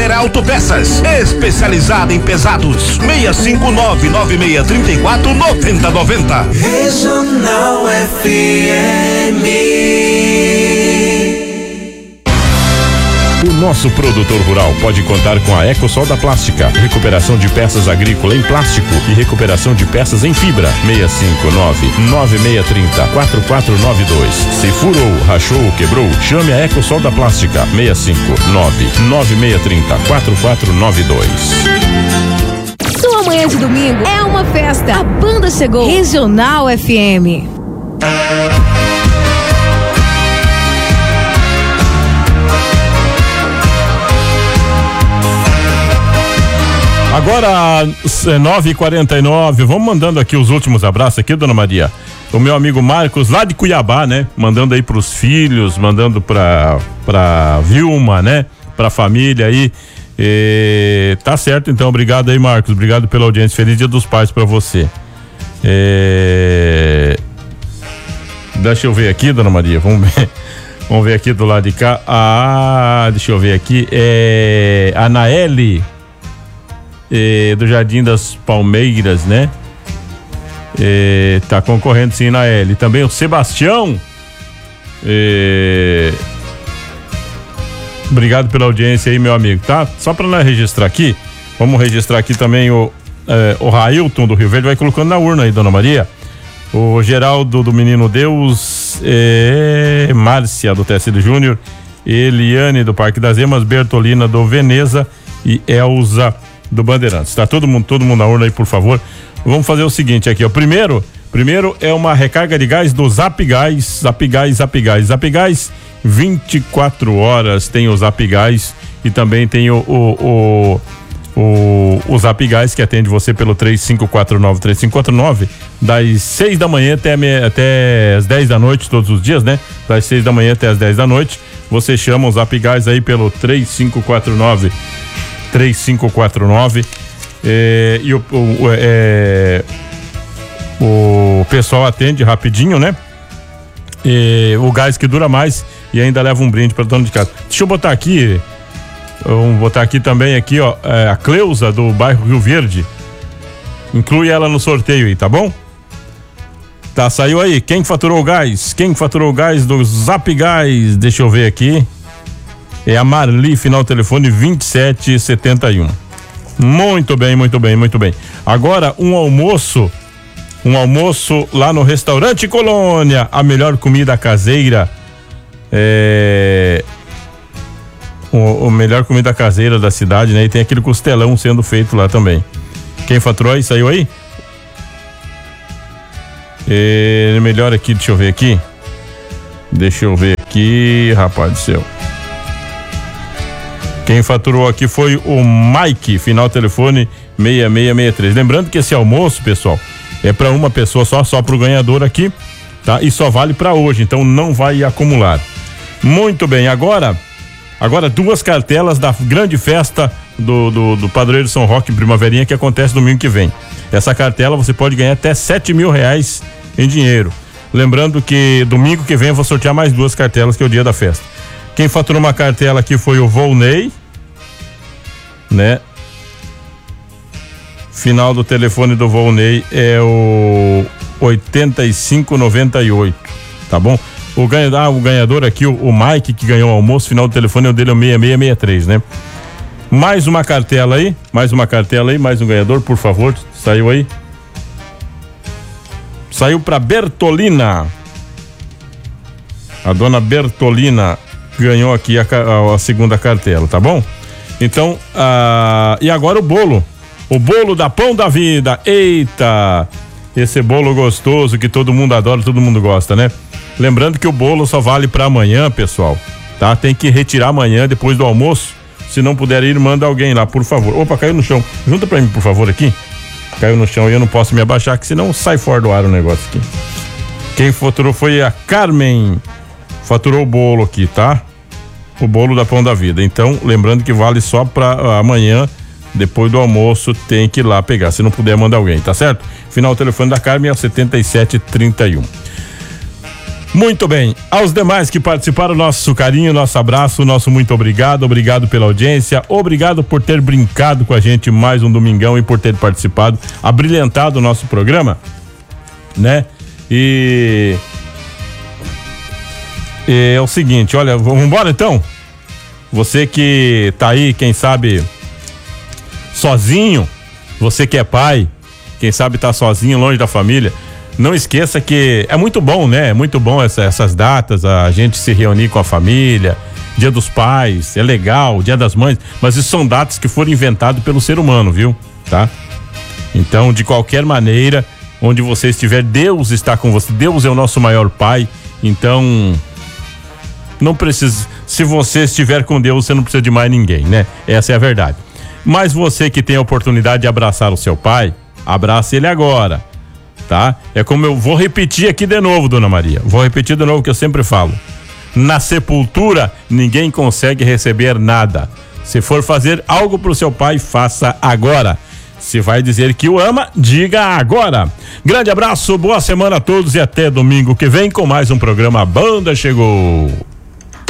Keller Autopeças, especializada em pesados. 659-9634-9090. Regional FM. O nosso produtor rural pode contar com a Ecosol da Plástica, recuperação de peças agrícolas em plástico e recuperação de peças em fibra. 659-9630-4492. Se furou, rachou ou quebrou, chame a Ecosol da Plástica. 659-9630-4492. Sua manhã de domingo é uma festa. A banda chegou. Regional FM. Agora, 9h49, vamos mandando aqui os últimos abraços aqui, dona Maria. O meu amigo Marcos, lá de Cuiabá, né? Mandando aí pros filhos, mandando pra Vilma, né? Pra família aí. Tá certo, então, obrigado aí, Marcos. Obrigado pela audiência. Feliz Dia dos Pais pra você. Deixa eu ver aqui, dona Maria, vamos ver aqui do lado de cá. Deixa eu ver aqui. A Naeli, do Jardim das Palmeiras, né? Tá concorrendo sim na L. Também o Sebastião. Obrigado pela audiência aí, meu amigo, tá? Só pra nós registrar aqui, vamos registrar aqui também o Railton do Rio Verde, vai colocando na urna aí, dona Maria. O Geraldo do Menino Deus, Márcia do Tecido Júnior, Eliane do Parque das Emas, Bertolina do Veneza e Elza do Bandeirantes. Tá todo mundo na urna aí, por favor. Vamos fazer o seguinte aqui, ó. Primeiro é uma recarga de gás do Zap Gás, 24 horas tem o Zap Gás e também tem o Zap Gás que atende você pelo 3549 das 6 da manhã até as 10 da noite todos os dias, né? Das 6 da manhã até as 10 da noite. Você chama o Zap Gás aí pelo 3549 e o pessoal atende rapidinho, né? O gás que dura mais e ainda leva um brinde para dono de casa. Deixa eu botar aqui, vamos botar aqui também aqui, ó, a Cleusa do bairro Rio Verde. Inclui ela no sorteio aí, tá bom? Tá, saiu aí. Quem faturou o gás? Quem faturou o gás do Zap Gás? Deixa eu ver aqui. É a Marli, final telefone 2771. Muito bem. Agora um almoço lá no Restaurante Colônia, a melhor comida caseira, o melhor comida caseira da cidade, né? E tem aquele costelão sendo feito lá também. Quem faturou aí? Saiu aí? Melhor aqui, deixa eu ver aqui, rapaz do céu. Quem faturou aqui foi o Mike, final telefone 6663. Lembrando que esse almoço, pessoal, é para uma pessoa só pro ganhador aqui, tá? E só vale para hoje, então não vai acumular. Muito bem, agora 2 cartelas da grande festa do Padroeiro São Roque em Primaverinha, que acontece domingo que vem. Essa cartela você pode ganhar até R$7.000 em dinheiro. Lembrando que domingo que vem eu vou sortear mais 2 cartelas, que é o dia da festa. Quem faturou uma cartela aqui foi o Volney, né? Final do telefone do Volney é o 8598, tá bom? O ganhador aqui, o Mike, que ganhou o almoço, final do telefone é o dele, é o 6663, né? Mais uma cartela aí, mais um ganhador, por favor, saiu aí? Saiu pra Bertolina. A dona Bertolina ganhou aqui a segunda cartela, tá bom? Então, e agora o bolo da Pão da Vida. Eita, esse bolo gostoso que todo mundo adora, todo mundo gosta, né? Lembrando que o bolo só vale para amanhã, pessoal, tá? Tem que retirar amanhã depois do almoço. Se não puder ir, manda alguém lá, por favor. Opa, caiu no chão. Junta pra mim, por favor, aqui. Caiu no chão e eu não posso me abaixar, que senão sai fora do ar o negócio aqui. Quem faturou foi a Carmen. Faturou o bolo aqui, tá? O bolo da Pão da Vida. Então, lembrando que vale só pra amanhã, depois do almoço, tem que ir lá pegar. Se não puder, manda alguém, tá certo? Final do telefone da Carmen é o 7731. Muito bem, aos demais que participaram, nosso carinho, nosso abraço, nosso muito obrigado pela audiência, obrigado por ter brincado com a gente mais um domingão e por ter participado, abrilhantado o nosso programa, né? E é o seguinte, olha, vamos embora então? Você que tá aí, quem sabe, sozinho, você que é pai, quem sabe tá sozinho, longe da família, não esqueça que é muito bom, né? É muito bom essas datas, a gente se reunir com a família, Dia dos Pais, é legal, Dia das Mães, mas isso são datas que foram inventadas pelo ser humano, viu? Tá? Então, de qualquer maneira, onde você estiver, Deus está com você, Deus é o nosso maior pai, então não precisa, se você estiver com Deus, você não precisa de mais ninguém, né? Essa é a verdade. Mas você que tem a oportunidade de abraçar o seu pai, abrace ele agora, tá? É como eu vou repetir aqui de novo, dona Maria, vou repetir de novo o que eu sempre falo: na sepultura ninguém consegue receber nada. Se for fazer algo pro seu pai, faça agora. Se vai dizer que o ama, diga agora. Grande abraço, boa semana a todos e até domingo que vem com mais um programa Banda Chegou.